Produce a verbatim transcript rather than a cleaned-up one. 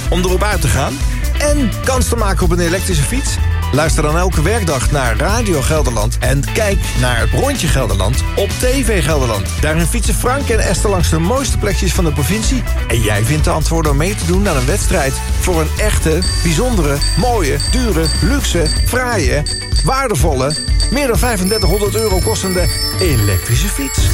om erop uit te gaan en kans te maken op een elektrische fiets? Luister dan elke werkdag naar Radio Gelderland en kijk naar Rondje Gelderland op T V Gelderland. Daarin fietsen Frank en Esther langs de mooiste plekjes van de provincie en jij vindt de antwoorden om mee te doen aan een wedstrijd voor een echte, bijzondere, mooie, dure, luxe, fraaie, waardevolle, meer dan vijfendertighonderd euro kostende elektrische fiets.